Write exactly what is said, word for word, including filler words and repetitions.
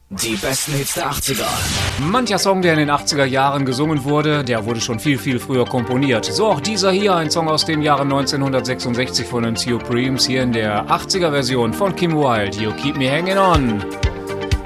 Die besten Hits der achtziger. Mancher Song, der in den achtziger Jahren gesungen wurde, der wurde schon viel, viel früher komponiert. So auch dieser hier, ein Song aus dem Jahre neunzehnhundertsechsundsechzig von den Supremes, hier in der achtziger Version von Kim Wilde, You Keep Me Hanging On.